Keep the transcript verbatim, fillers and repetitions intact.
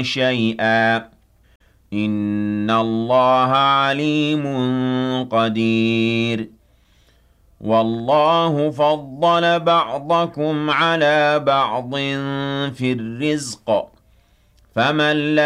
شَيْئًا ۚ إِنَّ اللَّهَ عَلِيمٌ قَدِيرٌ وَاللَّهُ فَضَّلَ بَعْضَكُمْ عَلَىٰ بَعْضٍ فِي الرِّزْقِ ۚ فَمَا